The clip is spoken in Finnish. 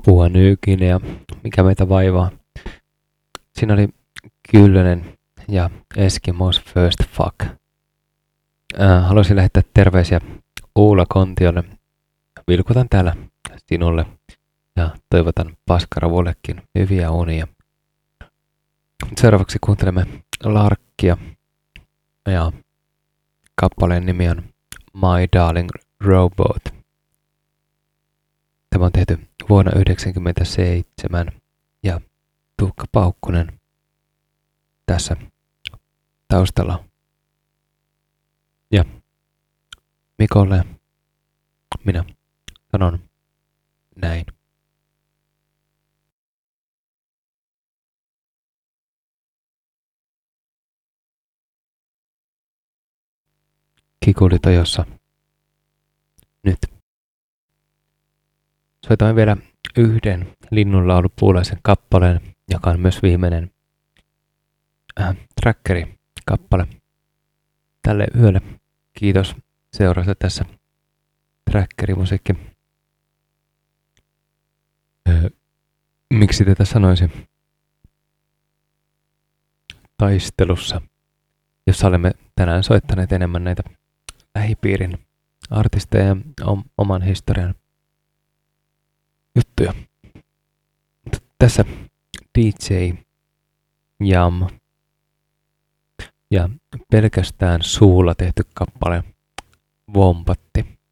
Papua New Guinea, mikä meitä vaivaa. Siinä oli Kyllönen ja Eskimos First Fuck. Haluaisin lähettää terveisiä Uula Kontiolle. Vilkutan täällä sinulle ja toivotan Paskaravoillekin hyviä unia. Seuraavaksi kuuntelemme Larkkia ja kappaleen nimi on My Darling Robot. Tämä on tehty vuonna 1997 ja Tuukka Paukkunen tässä taustalla. Ja Mikolle minä sanon näin. Kikuli tojossa. Nyt. Soitoin vielä yhden Linnunlaulupuulaisen kappaleen, joka on myös viimeinen trackeri-kappale tälle yölle. Kiitos seurasta tässä trackerimusiikki. Miksi tätä sanoisin? Taistelussa, jossa olemme tänään soittaneet enemmän näitä lähipiirin artisteja ja oman historian juttuja. Tässä DJ Jam ja pelkästään suulla tehty kappale Wombatti.